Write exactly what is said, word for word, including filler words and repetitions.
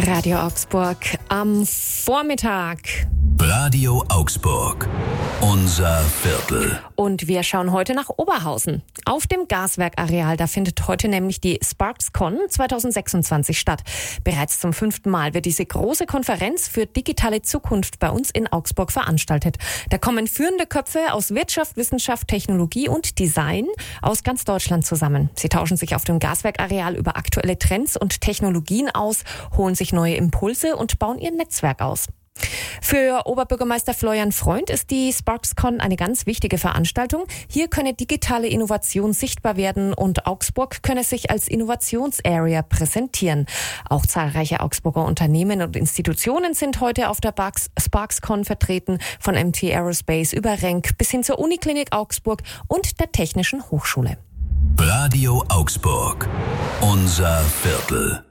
Radio Augsburg am Vormittag. Radio Augsburg, unser Viertel. Und wir schauen heute nach Oberhausen. Auf dem Gaswerkareal, da findet heute nämlich die SparksCon zwanzig sechsundzwanzig statt. Bereits zum fünften Mal wird diese große Konferenz für digitale Zukunft bei uns in Augsburg veranstaltet. Da kommen führende Köpfe aus Wirtschaft, Wissenschaft, Technologie und Design aus ganz Deutschland zusammen. Sie tauschen sich auf dem Gaswerkareal über aktuelle Trends und Technologien aus, holen sich neue Impulse und bauen ihr Netzwerk aus. Für Oberbürgermeister Florian Freund ist die SparksCon eine ganz wichtige Veranstaltung. Hier könne digitale Innovation sichtbar werden und Augsburg könne sich als Innovationsarea präsentieren. Auch zahlreiche Augsburger Unternehmen und Institutionen sind heute auf der SparksCon vertreten, von M T Aerospace über Renk bis hin zur Uniklinik Augsburg und der Technischen Hochschule. Radio Augsburg, unser Viertel.